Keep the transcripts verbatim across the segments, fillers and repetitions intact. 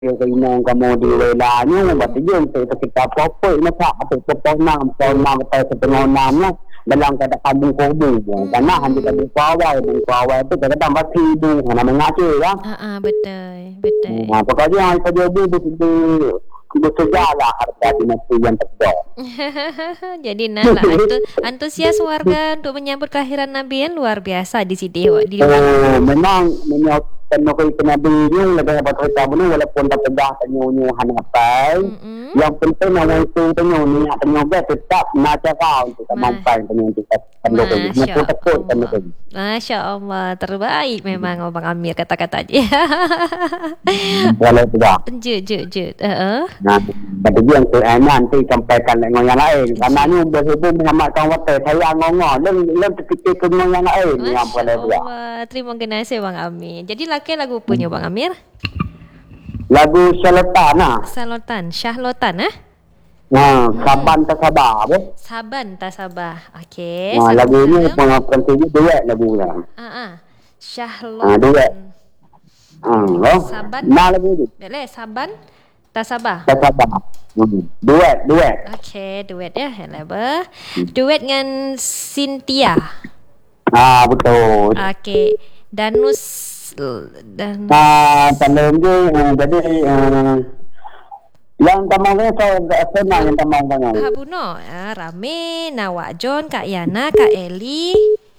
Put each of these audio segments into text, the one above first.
Dia kena kamu di wilayahnya, buat dia untuk kita popok macam atau popok enam, popok enam atau setengah enam lah dalam keadaan kampung kubung. Karena hanya kampung kawal, kampung kawal itu kadang-kadang masih ibu, nama mengacu lah. Ah, betul, betul. Nah, pokoknya yang kita jadi di bersejarah harga dinasti yang tegak. Jadi nah lah antu, antusias warga untuk menyambut kelahiran Nabi yang luar biasa di sini. Di oh, memang menyambut Nabi Nabi ni lebih hebat cerita ni walaupun tak tegak tanya-tanya hanapai. Mm-hmm. Yang penting orang itu tanya ni tanya dia tetap nak cakap untuk sampai tanya kita. Masya Allah. Masya Allah, terbaik memang Abang Amir kata-katanya. Kalau tidak. Je je je. Uh-uh. Nah, bagi yang Quran nanti sampaikan dengan yang lain. Karena ni berhubung mengamalkan waktu saya ngomong dan dan terfikir ke yang lain yang boleh buat. Terima kasih Bang Amir. Jadi laki lagu punya Bang Amir? Lagu Syahlotan lah. Syahlotan, Syahlotan eh? Nah, Saban Tak Sabar apa? Saban Tak Sabar. Okey. Nah, lagu ni pengakuan tinggi duet lagu lah. Ah ah. Syahlotan. Ah, duet. Ah, oh. Saban. Nah, lagu ni. Boleh Saban Tak Sabar. Tak Sabar. Hmm. Duet, duet. Okey, duet ya. Helaba. Duet dengan Cynthia. Ah, betul. Okey. Danus dan ah, tanda dia uh, jadi uh, yang tamangnya saya senang yang tamang banyak. Ha Buno, ah, Rame, Nawak John, Kak Yana, Kak Eli.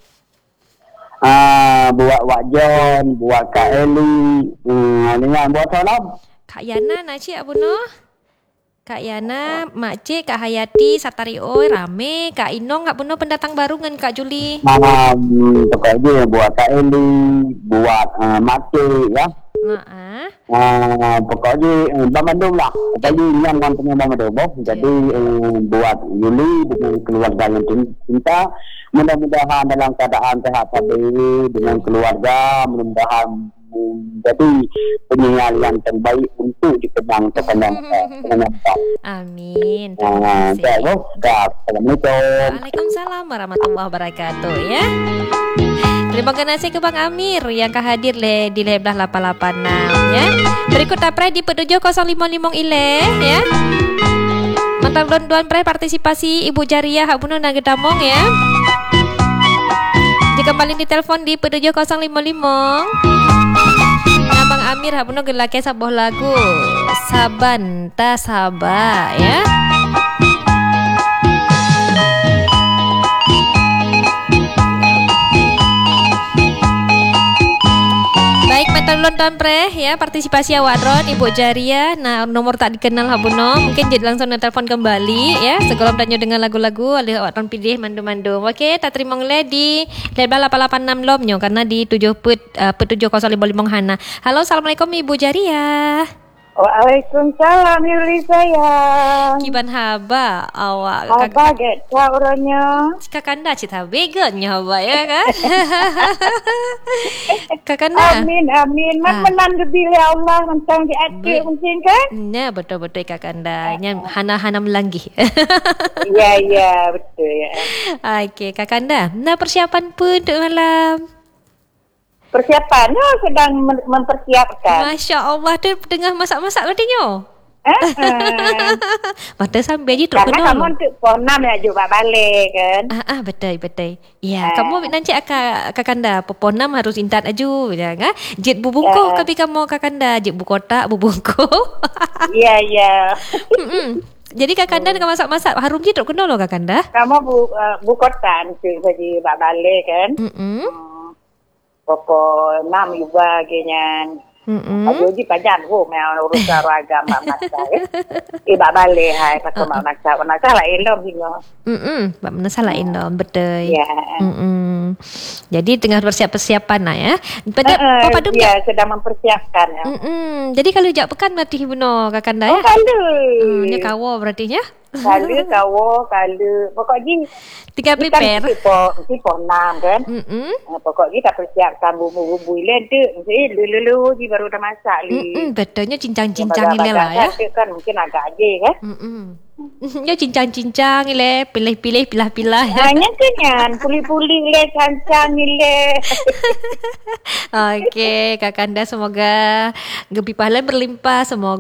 Ah, buat Wak John, buat Kak Eli, hmm, dengan buat salam. Kak Yana, Nacik Abuno. Kak Yana, Makcik, Kak Hayati, Satari Oi, Rame, Kak Inong, Kak Buno pendatang baru dengan Kak Juli. Um, pokoknya buat Kak Eli, buat uh, Makcik ya. Nah, uh, pokoknya uh, Bang Bandung lah. Jadi yang orang punya Bang Bandung. Jadi uh, buat Yuli dengan keluarga yang cinta. Mudah-mudahan dalam keadaan sehat habis dengan keluarga. Mudah-mudahan jadi penyiar yang terbaik untuk dikenang sepanjang masa. Amin. Terima kasih. Assalamualaikum. Waalaikumsalam warahmatullahi wabarakatuh ya. Terima kasih ke Bang Amir yang hadir le di Leblah lapan lapan enam ya. Berikut apre di petujuh kosong lima lima ile ya. Mantap don-don pre partisipasi Ibu Jariah Hak Buno Nagedamong ya. Jika kembali di telepon di petujuh kosong lima lima. Nah, Bang Amir Hak Buno gelake sabuh lagu Saban Tak Sabar ya. Baik, mantan London pre ya, partisipasi awak Ron Ibu Jaria. Nah, nomor tak dikenal Habuno, mungkin jadi langsung telepon kembali ya. Segala tanya dengan lagu-lagu oleh awak Ron pilih mandu-mandu. Okey, tak terima ngele di Leblah lapan lapan enam lomnyo karena di tujuh put uh, put tujuh kosong lima lima Hana. Halo, assalamualaikum Ibu Jaria. Waalaikumsalam Yuli sayang. Kiban haba awak apa get orangnya kakanda cita vegannya haba ya kan. Kakanda amin amin man ah. Menang bila Allah mentang di hati mungkin kan. Nah betul-betul kakanda nya hana-hana melanggi. Ya ya betul ya. Okey kakanda, nah persiapan pun untuk malam. Persiapannya sedang mempersiapkan. Masya Allah, tu tengah masak-masak katanya. Eh, mata sambil je tu karena kamu untuk ponam ya juga balik kan. Ah, ah betul betul. Ya, eh. Kamu nanti akak kakanda ponam harus intat aju ya kan? Jet bubungko eh. Tapi kamu kakanda jet bukotak bubungko. Iya iya. Jadi kakanda hmm. dengan masak-masak harum je tu kena lo kakanda. Kamu bu uh, bukotak tu jadi balik kan. Hmm. Pokok enam juga genyan. Mm-hmm. Aku uji panjang aku mau urusan agama masa ya. Iba balik hai pakai mau nak nak salah elom juga. Hmm, bab mana salah elom betul. Ya. Hmm. Jadi tengah persiap-persiapan lah ya. Pada uh, apa tu? Ya, sedang mempersiapkan ya. Hmm. Jadi kalau jak pekan berarti Ibu kakanda ya. Oh, kalau. Hmm, nya kawo berarti ya. Kala kawo, kala. Pokoknya Tinggal ni kan prepare. mesti po, mesti po enam kan. Mm-mm. Uh, pokoknya dah persiapkan bumbu-bumbu ile tu. Mesti lulu-lulu je baru dah masak li. Mm-mm. Betulnya cincang-cincang ile lah ya. Tu kan mungkin agak aje kan. Mm-mm. Ya cincang-cincang ile, pilih-pilih, pilah-pilah. Hanya kenyan, puli-puli le, cancang le. Okey, Kak Kanda semoga gebi pahala berlimpah. Semoga